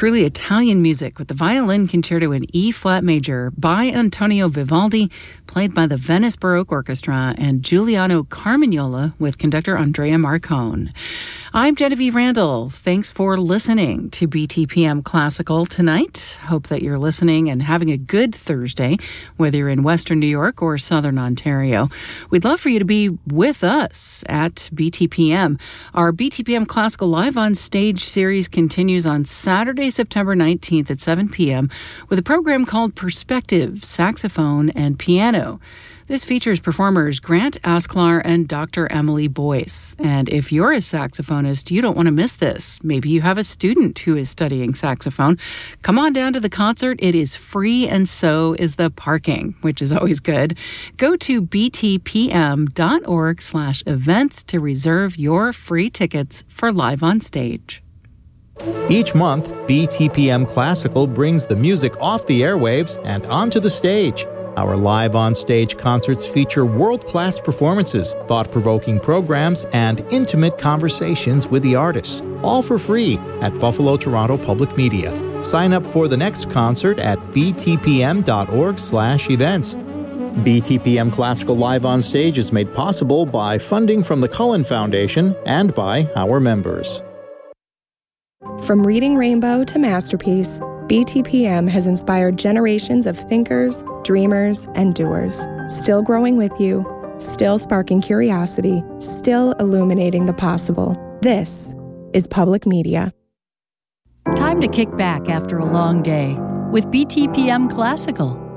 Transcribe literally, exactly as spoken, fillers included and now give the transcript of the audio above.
Truly Italian music with the violin concerto in E-flat major by Antonio Vivaldi, played by the Venice Baroque Orchestra, and Giuliano Carmignola with conductor Andrea Marcone. I'm Genevieve Randall. Thanks for listening to B T P M Classical tonight. Hope that you're listening and having a good Thursday, whether you're in Western New York or Southern Ontario. We'd love for you to be with us at B T P M. Our B T P M Classical Live on Stage series continues on Saturday, September nineteenth at seven p.m. with a program called Perspective, Saxophone and Piano. This features performers Grant Asklar and Doctor Emily Boyce. And if you're a saxophonist, you don't want to miss this. Maybe you have a student who is studying saxophone. Come on down to the concert. It is free, and so is the parking, which is always good. Go to btpm.org slash events to reserve your free tickets for Live on Stage. Each month, B T P M Classical brings the music off the airwaves and onto the stage. Our Live on Stage concerts feature world-class performances, thought-provoking programs, and intimate conversations with the artists, all for free at Buffalo Toronto Public Media. Sign up for the next concert at btpm.org slash events. B T P M Classical Live on Stage is made possible by funding from the Cullen Foundation and by our members. From Reading Rainbow to Masterpiece, B T P M has inspired generations of thinkers, dreamers, and doers, still growing with you, still sparking curiosity, still illuminating the possible. This is Public Media. Time to kick back after a long day with B T P M Classical.